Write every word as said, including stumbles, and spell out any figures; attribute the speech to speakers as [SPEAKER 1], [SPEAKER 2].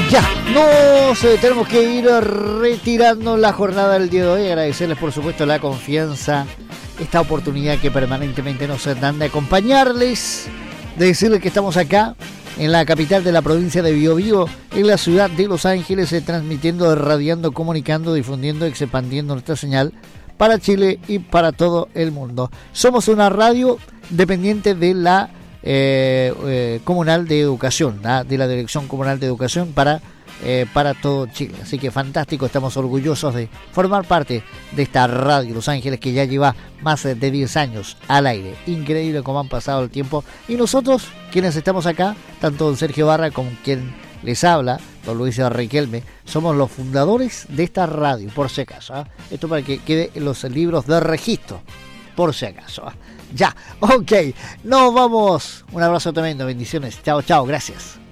[SPEAKER 1] Ya, nos eh, tenemos que ir retirando la jornada del día de hoy. Agradecerles, por supuesto, la confianza, esta oportunidad que permanentemente nos dan de acompañarles, de decirles que estamos acá en la capital de la provincia de Biobío, en la ciudad de Los Ángeles, eh, transmitiendo, radiando, comunicando, difundiendo, expandiendo nuestra señal para Chile y para todo el mundo. Somos una radio dependiente de la eh, eh, Comunal de Educación, ¿ah? de la Dirección Comunal de Educación para, eh, para todo Chile. Así que fantástico, estamos orgullosos de formar parte de esta radio Los Ángeles, que ya lleva más de diez años al aire. Increíble cómo han pasado el tiempo. Y nosotros, quienes estamos acá, tanto don Sergio Barra como quien les habla, don Luis Riquelme, somos los fundadores de esta radio, por si acaso. ¿eh? Esto para que quede en los libros de registro, por si acaso. ¿eh? Ya, ok, nos vamos. Un abrazo tremendo, bendiciones. Chao, chao, gracias.